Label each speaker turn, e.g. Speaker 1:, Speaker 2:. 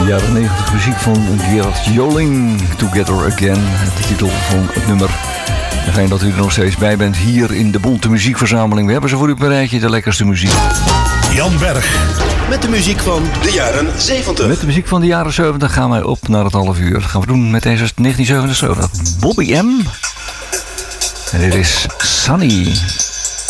Speaker 1: Jaren 90 muziek van Gerard Joling, Together Again, de titel van het nummer. En fijn dat u er nog steeds bij bent hier in de Bonte Muziekverzameling. We hebben ze voor u op een rijtje, de lekkerste muziek.
Speaker 2: Jan Berg. Met de muziek van de jaren 70.
Speaker 1: Met de muziek van de jaren 70 gaan wij op naar het half uur. Dat gaan we doen met deze 1977. Bobby M. En dit is Sunny.